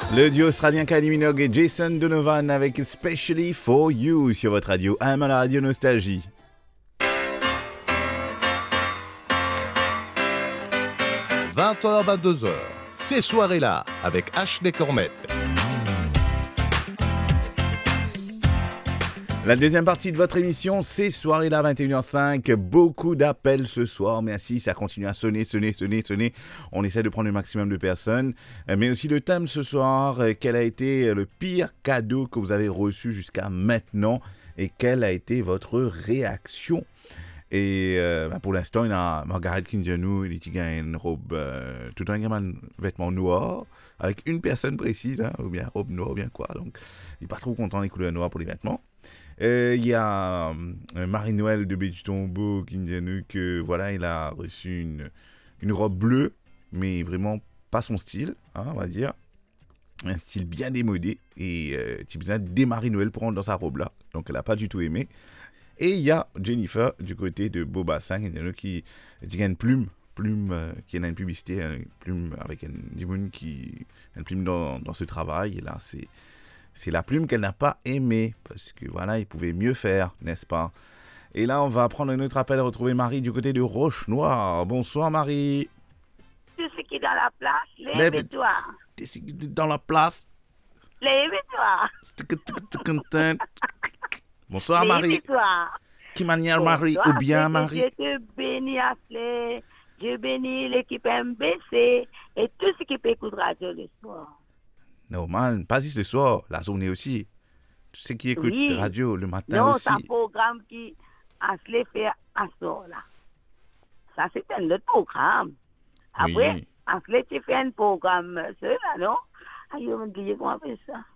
Le duo australien Kylie Minogue et Jason Donovan avec Especially For You sur votre radio AM à la radio Nostalgie. 20h, 22h, ces soirées-là avec Ashley Cormette. La deuxième partie de votre émission, c'est soirée-là 21h05. Beaucoup d'appels ce soir. Merci, ça continue à sonner. On essaie de prendre le maximum de personnes. Mais aussi le thème ce soir, quel a été le pire cadeau que vous avez reçu jusqu'à maintenant et quelle a été votre réaction? Et pour l'instant, il y a Margaret Kinjanou, il a une robe, tout un vêtement noir, avec une personne précise, hein, ou bien robe noire, ou bien quoi. Donc, il n'est pas trop content des couleurs noires pour les vêtements. Il y a Marie-Noël de Bédutombo Kinjanou, que voilà, il a reçu une robe bleue, mais vraiment pas son style, hein, on va dire. Un style bien démodé, et tu as besoin des Marie-Noël pour rentrer dans sa robe-là. Donc, elle n'a pas du tout aimé. Et il y a Jennifer du côté de Beaubassin qui a une plume qui a une publicité, une plume avec une plume dans ce travail. Et là, c'est la plume qu'elle n'a pas aimée parce que voilà, il pouvait mieux faire, n'est-ce pas? Et là, on va prendre un autre appel et retrouver Marie du côté de Roche-Noire. Bonsoir Marie. Tu sais qui est dans la place, lève-toi. Tu sais qui est dans la place. Lève-toi. Bonsoir Marie. Qui manière Marie ou bien Marie? Dieu te bénit Ashley, Dieu bénit l'équipe MBC et tout ce qui peut écouter radio le soir. Normal, pas juste le soir, la journée aussi. Tout ce qui écoute radio le matin non, aussi. Non, c'est un programme qui Ashley fait à soir là. Ça c'est un autre programme. Après, oui. Ashley tu fais un programme, c'est là, non? Aïe, on m'a oublié comment on fait ça.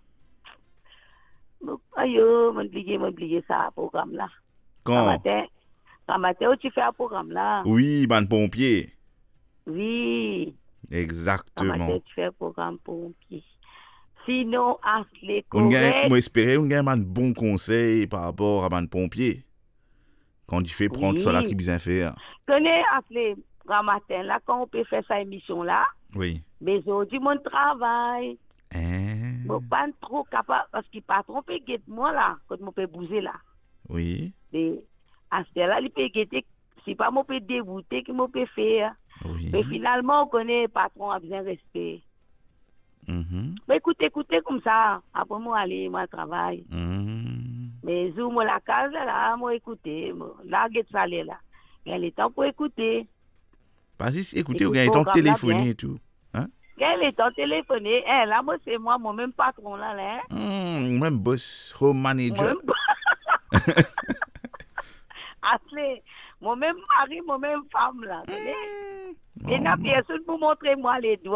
Aïe, m'oublier ça, programme là. Quand matin, tu fais un programme là. Oui, ban pompier. Oui. Exactement. Matin, tu fais un programme pompier. Sinon, Ashley, correct. Moi, espérer on gagne un bon conseil par rapport à ban pompier. Quand tu fais prendre ça là qui bien faire. Connais, Ashley, matin là, quand on peut faire sa émission là. Oui. Mais aujourd'hui, mon travail. Bon, pas trop capable, parce qu'il pas trompé guette moi là, quand on peut bouger là. Oui. Mais à ce là, il peut guetter, c'est pas moi peut dégoûter qui moi peut faire. Oui. Mais finalement, on connaît patron a besoin de respect. Mais écoutez comme ça, après moi aller, moi travail. Mais zou moi la case là, moi écouter, là guette ça là. Il y a le temps pour écouter. Pas juste écouter, ou bien ton téléphoner et tout. Quel est ton téléphone? Là, moi, c'est moi-même patron, là. Même boss, home manager. Ashley, moi-même mari, moi-même femme, là. Et la personne pour montrer moi les doigts.